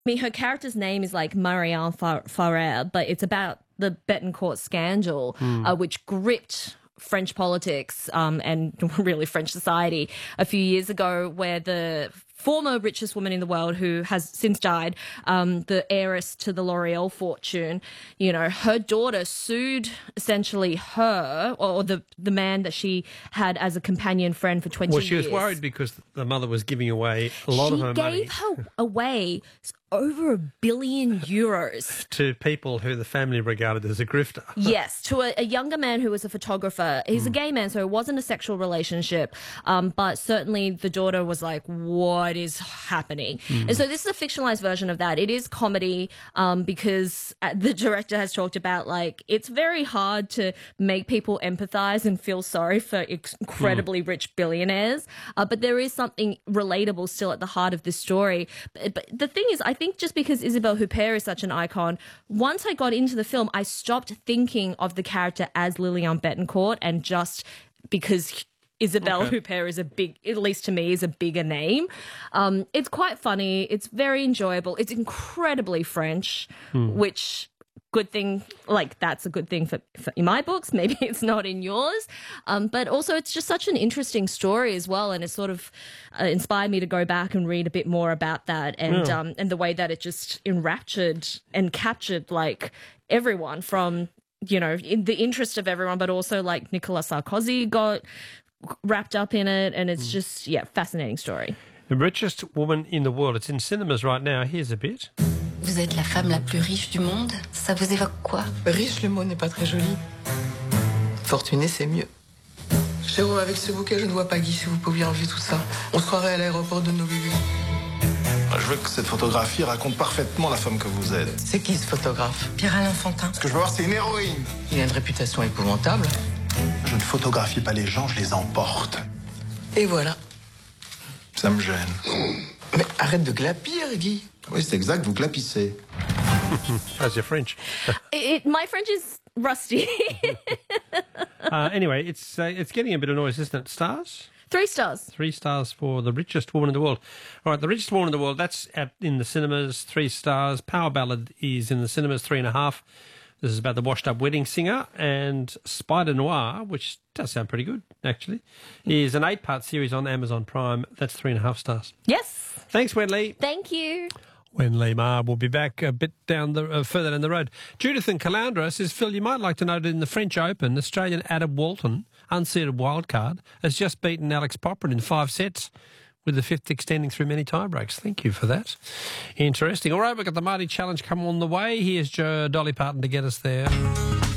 mean, her character's name is like Marianne Farrer, but it's about the Bettencourt scandal, which gripped French politics and really French society a few years ago, where the former richest woman in the world, who has since died, the heiress to the L'Oreal fortune, you know, her daughter sued essentially her or the man that she had as a companion friend for 20 years. Well, she was worried because the mother was giving away a lot of her money. She gave her away over €1 billion to people who the family regarded as a grifter. Yes, to a younger man who was a photographer. He's a gay man, so it wasn't a sexual relationship, but certainly the daughter was like, what is happening? And so this is a fictionalized version of that. It is comedy because the director has talked about, like, it's very hard to make people empathize and feel sorry for incredibly rich billionaires, but there is something relatable still at the heart of this story. But the thing is, I think just because Isabelle Huppert is such an icon, once I got into the film, I stopped thinking of the character as Liliane Bettencourt, and just because Isabelle Huppert is a big, at least to me, is a bigger name. It's quite funny. It's very enjoyable. It's incredibly French, which... good thing, like that's a good thing for in my books. Maybe it's not in yours, but also it's just such an interesting story as well, and it sort of inspired me to go back and read a bit more about that, and the way that it just enraptured and captured like everyone, from, you know, in the interest of everyone, but also like Nicolas Sarkozy got wrapped up in it, and it's just fascinating story. The richest woman in the world. It's in cinemas right now. Here's a bit. Vous êtes la femme la plus riche du monde. Ça vous évoque quoi? Riche, le mot n'est pas très joli. Fortuné, c'est mieux. Jérôme, avec ce bouquet, je ne vois pas Guy, si vous pouviez enlever tout ça. On se croirait à l'aéroport de Honolulu. Je veux que cette photographie raconte parfaitement la femme que vous êtes. C'est qui ce photographe? Pierre-Alain Fantin. Ce que je veux voir, c'est une héroïne. Il a une réputation épouvantable. Je ne photographie pas les gens, je les emporte. Et voilà. Ça me gêne. Mais arrête de glapir, Guy. Oui, c'est exact, vous glapissez. How's your French? My French is rusty. Anyway, it's getting a bit of noise, isn't it? Stars? 3 stars. 3 stars for The Richest Woman in the World. All right, The Richest Woman in the World, that's in the cinemas, 3 stars. Power Ballad is in the cinemas, 3.5. This is about the washed-up wedding singer. And Spider Noir, which does sound pretty good, actually, is an 8-part series on Amazon Prime. That's 3.5 stars. Yes. Thanks, Wenli. Thank you. Wenli Ma will be back a bit down the further down the road. Judith in Caloundra says, Phil, you might like to note in the French Open, Australian Adam Walton, unseeded wildcard, has just beaten Alex Popyrin in 5 sets, with the 5th extending through many tiebreaks. Thank you for that. Interesting. All right, we've got the Marty Challenge coming on the way. Here's Dolly Parton to get us there.